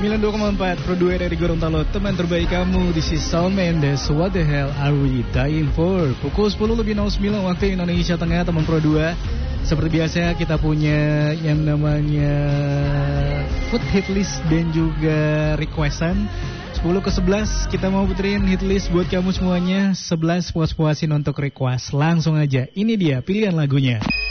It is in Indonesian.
92,4 Pro 2 dari Gorontalo, teman terbaik kamu. This is Shawn Mendes, What the hell are we dying for? Pukul 10:09 waktu Indonesia Tengah, teman Pro 2. Seperti biasa kita punya yang namanya food hit list dan juga requestan. 10 ke 11 kita mau puterin hit list buat kamu semuanya. 11 puas-puasin untuk request. Langsung aja, ini dia pilihan lagunya.